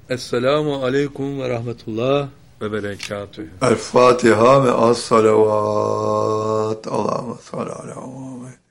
Esselamu aleyküm ve rahmetullah ve berekatühü. El Fatiha ve as salavat. Allahümme salli ala Muhammed.